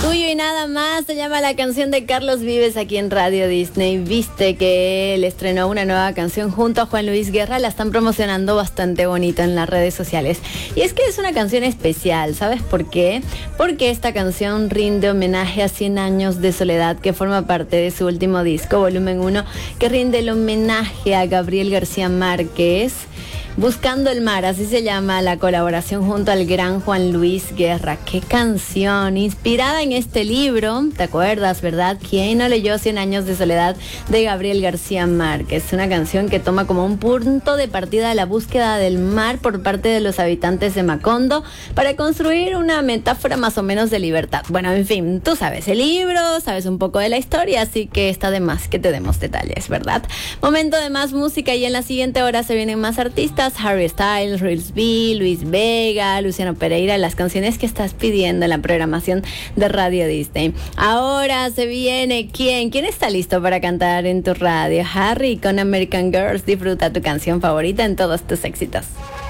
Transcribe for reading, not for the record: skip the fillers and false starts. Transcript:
Tuyo y nada más se llama la canción de Carlos Vives aquí en Radio Disney. Viste que él estrenó una nueva canción junto a Juan Luis Guerra. La están promocionando bastante bonito en las redes sociales. Y es que es una canción especial, ¿sabes por qué? Porque esta canción rinde homenaje a 100 años de soledad, que forma parte de su último disco, Volumen 1, que rinde el homenaje a Gabriel García Márquez. Buscando el mar, así se llama la colaboración junto al gran Juan Luis Guerra. ¡Qué canción! Inspirada en este libro, ¿te acuerdas, verdad? ¿Quién no leyó 100 años de soledad de Gabriel García Márquez? Una canción que toma como un punto de partida la búsqueda del mar por parte de los habitantes de Macondo para construir una metáfora más o menos de libertad. Bueno, en fin, tú sabes el libro, sabes un poco de la historia, así que está de más que te demos detalles, ¿verdad? Momento de más música y en la siguiente hora se vienen más artistas. Harry Styles, Reels B, Luis Vega, Luciano Pereira, las canciones que estás pidiendo en la programación de Radio Disney. Ahora se viene ¿quién está listo para cantar en tu radio? Harry con American Girls. Disfruta tu canción favorita en todos tus éxitos.